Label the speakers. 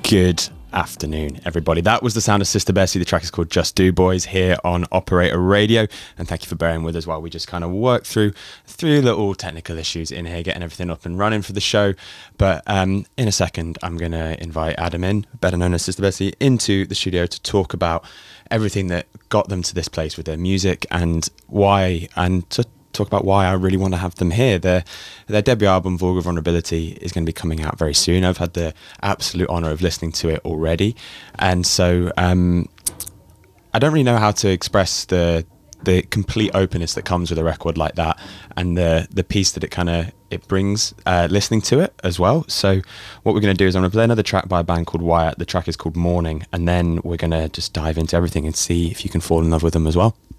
Speaker 1: Good afternoon, everybody. That was the sound of Sister Bessie. The track is called Just Do Boys here on Operator Radio. And thank you for bearing with us while we just kind of work through little technical issues in here, getting everything up and running for the show. But in a second, I'm going to invite Adam in, better known as Sister Bessie, into the studio to talk about everything that got them to this place with their music and why, and to talk about why I really want to have them here. Their debut album, Vulgar Vulnerability, is going to be coming out very soon. I've had the absolute honour of listening to it already. And so I don't really know how to express the complete openness that comes with a record like that, and the piece that it brings listening to it as well. So what we're going to do is I'm going to play another track by a band called Wyatt. The track is called Morning, and then we're going to just dive into everything and see if you can fall in love with them as well.